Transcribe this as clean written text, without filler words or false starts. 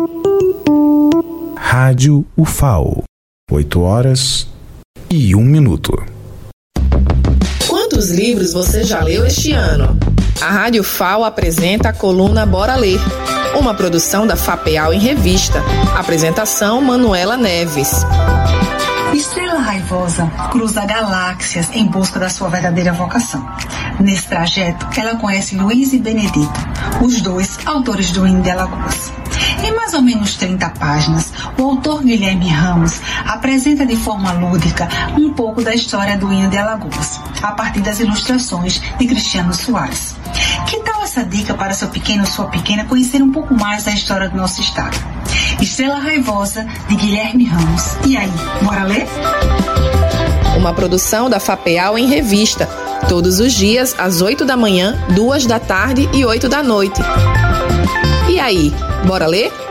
Rádio UFAO, 8h01. Quantos livros você já leu este ano? A Rádio UFAO apresenta a coluna Bora Ler, uma produção da FAPEAL em Revista. Apresentação Manuela Neves. Estrela Raivosa cruza galáxias em busca da sua verdadeira vocação. Nesse trajeto, ela conhece Luiz e Benedito, os dois autores do Hino de Alagoas. Em mais ou menos 30 páginas, o autor Guilherme Ramos apresenta de forma lúdica um pouco da história do Hino de Alagoas, a partir das ilustrações de Cristiano Soares. Que tal essa dica para seu pequeno ou sua pequena conhecer um pouco mais da história do nosso estado? Estrela Raivosa, de Guilherme Ramos. E aí, bora ler? Uma produção da FAPEAL em Revista, todos os dias às 8 da manhã, 2 da tarde e 8 da noite. E aí, bora ler?